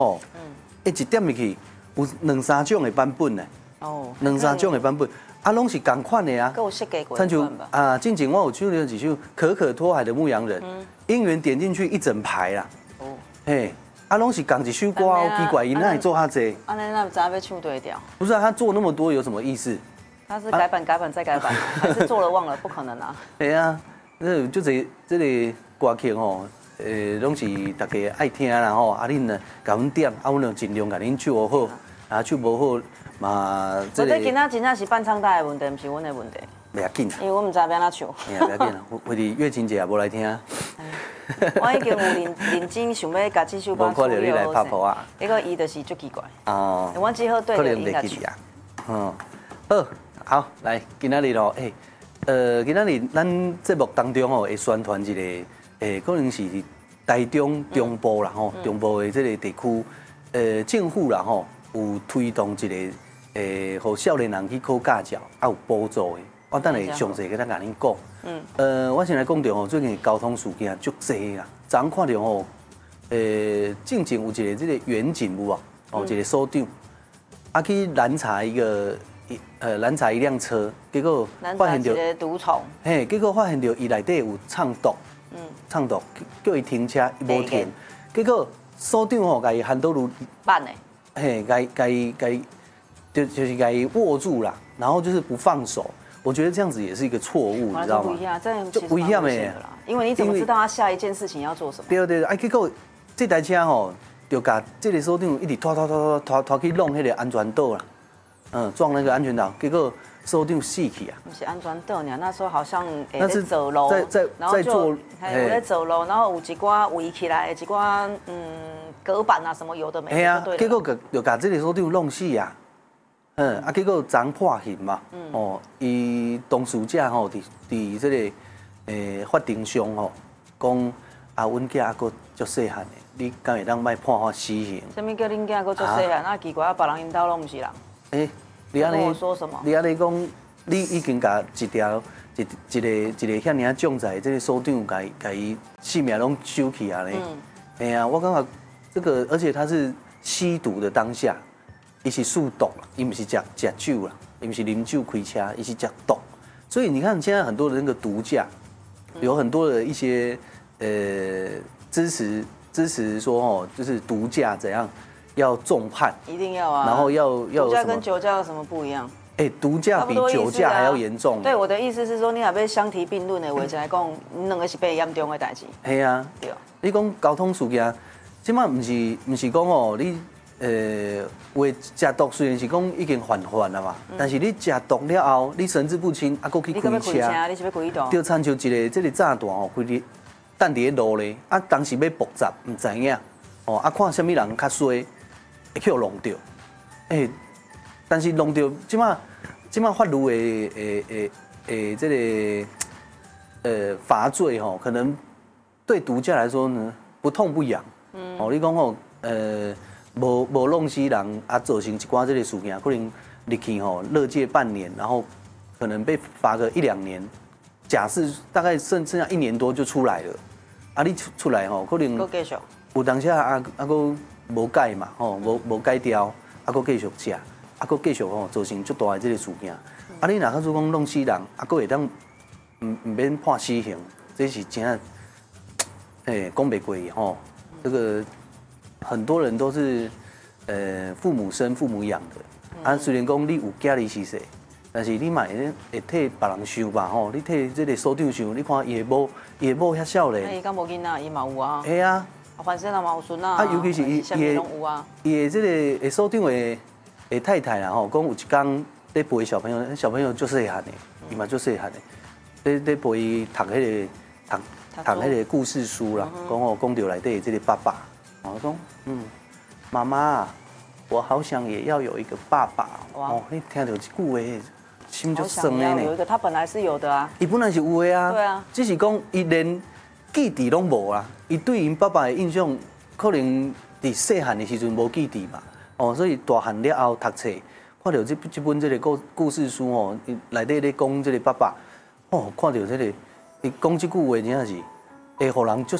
哦，一点入去有2、3种的版本呢。哦，2、3种的版本，啊，拢是同款的啊。 跟我设计过。 参像啊，之前我有唱了几首《可可托海的牧羊人》，音源点进去一整排啦。哦，嘿。啊，拢是同一首歌哦，奇怪，伊哪会做遐济？ 啊，那怎要唱对调？ 不是啊，他做那么多有什么意思？ 他是改版、改版再改版，还是做了忘了？不可能啊！ 对啊，就这个歌曲吼，拢是大家爱听啦吼，啊，恁呢，甲阮点，啊，阮就尽量甲恁唱好，啊，唱无好嘛， 这个。今仔真正是伴唱带的问题，不是阮的问题。 袂要紧啦， 因为我唔知要怎唱。 哎呀，袂要紧啦，回去月琴姐也无来听。 我已经有认真想要甲这首歌处理好势， 结果伊就是足奇怪。 哦， 我只好对着音乐唱。 嗯，好，来，今仔日咯，今仔日咱节目当中哦，会宣传一个，可能是台中中部啦吼，中部的这个地区，政府啦吼，有推动一个，互少年人去考驾照，啊有补助的。我等下详细跟咱甲恁讲。我先来讲到吼，最近交通事件足济啦。昨昏看到吼，进前有一个这个远警有无？哦，一个所长，啊去拦查一辆车，结果发现到毒虫， 嘿，结果发现到伊内底有唱毒，唱毒，叫伊停车，伊无停，结果所长吼，甲伊hand到办诶， 嘿，甲伊就是甲伊握住啦，然后就是不放手。我觉得这样子也是一个错误，你知道吗？ 这样就危险的啦。因为你怎么知道他下一件事情要做什么？ 对，哎，结果这台车吼，就甲这个所长一直拖去弄那个安全岛啦，撞那个安全岛，结果所长死去啊。 不是安全岛呢，那时候好像那是走路， 然后就有在走路，然后有一挂围起来，一挂隔板啊什么有的没的。 哎呀，结果就甲这个所长弄死啊。结果昨破刑嘛，哦，伊当事者吼，伫这个法庭上吼，讲啊，阮囝还佫足细汉的，你敢会当卖判我死刑？ 什么叫恁囝佫足细汉？啊，奇怪啊，别人因兜拢毋是人。 你安尼说什么？ 你安尼讲，你已经甲一个遐尔重在这个所长，甲伊性命拢收去啊咧。哎呀，我感觉这个，而且他是吸毒的当下。伊是数毒啦，伊不是食酒啦，伊不是啉酒开车，伊是食毒。所以你看现在很多的那个毒驾，有很多的一些支持说哦，就是毒驾怎样要重判， 一定要啊。 然后要毒驾跟酒驾有什么不一样？ 毒驾比酒驾还要严重。 对，我的意思是说，你若要相提并论的话，来讲，两个是最严重的代志。 系啊，对。你讲交通事件，即摆唔是讲哦，你。为食毒虽然是讲已经犯法了嘛，但是你食毒了后，你神志不清，啊，佫去开车， 你是要开刀？ 就参像这个炸弹哦，开伫等伫路咧，啊，当时要爆炸，唔知影，哦，啊，看什么人较衰，会去弄到，但是弄到即摆法律的这个罚罪吼，可能对毒驾来说呢不痛不痒，哦，你讲吼无弄死人啊，造成一寡这个事件，可能入去吼勒戒半年，然后可能被罚个1、2年，假释大概剩下1年多就出来了。啊，你出来吼，可能有当下佫无改嘛，吼无改掉，佫继续食，佫继续吼造成足大的这个事件。啊，你若假如讲弄死人，佫会当唔免判死刑，这是真讲袂过吼，这个。很多人都是，父母生父母养的，啊，虽然讲你有家己是谁，但是你嘛会替别人想吧吼，你替这个所长想，你看伊的某遐少年， 伊敢无囡仔，伊嘛有啊， 系啊， 反正嘛有孙啊， 啊，尤其是伊的这个所长的太太啦吼，讲有一天在陪小朋友，小朋友就细汉的，伊嘛就细汉的，在陪伊读迄个故事书啦，讲到内底这个爸爸。我说，妈妈，我好想也要有一个爸爸哦。你听到这句话，心就酸的呢。 有一个，他本来是有的啊。 伊本来是有的啊。 对啊。 只是讲伊连记忆拢无啊。伊对因爸爸的印象，可能伫细汉的时阵无记忆嘛。哦，所以大汉了后读册，看到这本这个故事书哦，内底咧讲这个爸爸，哦，看到这个，伊讲这句话真正是会互人足